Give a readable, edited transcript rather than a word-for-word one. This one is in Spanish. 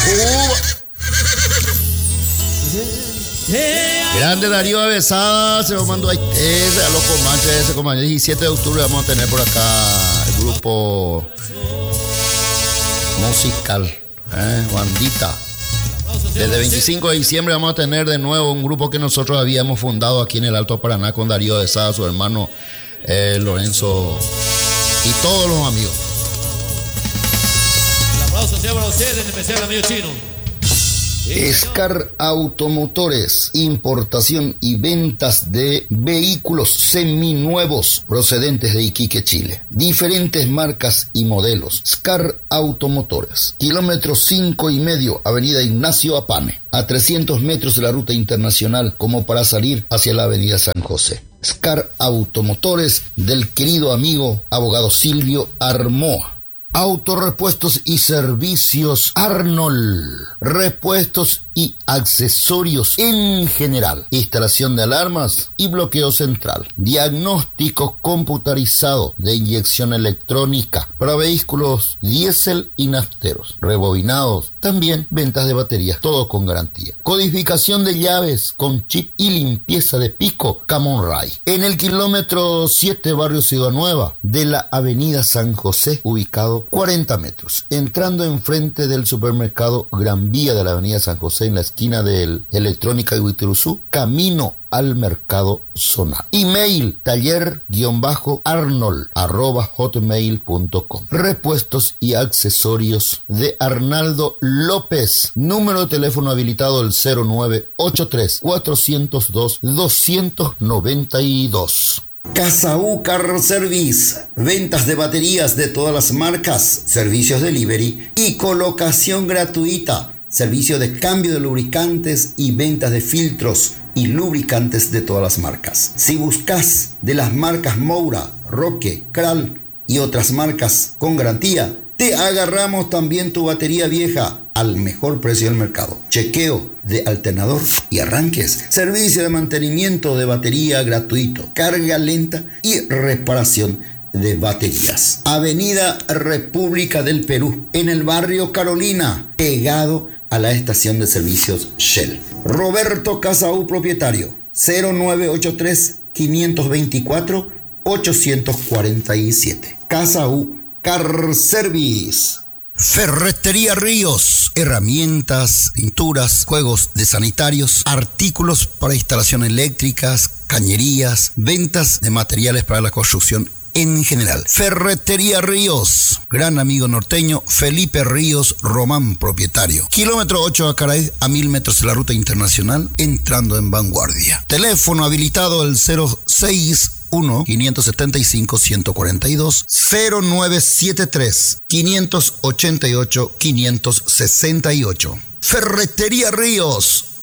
Grande Darío Avesada, se lo mando ahí a los comanches, ese comandante. 17 de octubre vamos a tener por acá el grupo musical, bandita. Desde 25 de diciembre vamos a tener de nuevo un grupo que nosotros habíamos fundado aquí en el Alto Paraná con Darío Avesada, su hermano Lorenzo y todos los amigos. Un aplauso sea para ustedes, en especial amigo Chino. Scar Automotores, importación y ventas de vehículos seminuevos procedentes de Iquique, Chile. Diferentes marcas y modelos. Scar Automotores, kilómetro 5,5, avenida Ignacio Apane, a 300 metros de la ruta internacional, como para salir hacia la avenida San José. Scar Automotores, del querido amigo abogado Silvio Armoa. Autorepuestos y servicios Arnold, repuestos y accesorios en general, instalación de alarmas y bloqueo central, diagnóstico computarizado de inyección electrónica para vehículos diésel y nafteros, rebobinados, también ventas de baterías, todo con garantía, codificación de llaves con chip y limpieza de pico Camon Ray. En el kilómetro 7, barrio Ciudad Nueva de la avenida San José, ubicado 40 metros, entrando enfrente del supermercado Gran Vía de la avenida San José, en la esquina del Electrónica de Huitruzú, camino al mercado zonal. Email taller_arnold@hotmail.com. Repuestos y accesorios de Arnaldo López. Número de teléfono habilitado el 0983 402 292. Casa U Car Service, ventas de baterías de todas las marcas, servicios delivery y colocación gratuita, servicio de cambio de lubricantes y ventas de filtros y lubricantes de todas las marcas. Si buscas de las marcas Moura, Roque, Kral y otras marcas con garantía, te agarramos también tu batería vieja al mejor precio del mercado. Chequeo de alternador y arranques. Servicio de mantenimiento de batería gratuito. Carga lenta y reparación de baterías. Avenida República del Perú, en el barrio Carolina, pegado a la estación de servicios Shell. Roberto Casaú, propietario. 0983 524 847. Casaú Car Service. Ferretería Ríos, herramientas, pinturas, juegos de sanitarios, artículos para instalación eléctricas, cañerías, ventas de materiales para la construcción en general. Ferretería Ríos, gran amigo norteño Felipe Ríos Román, propietario. Kilómetro 8 Acaray, a 1000 metros de la ruta internacional, entrando en Vanguardia. Teléfono habilitado el 061-575-142, 0973-588-568. Ferretería Ríos.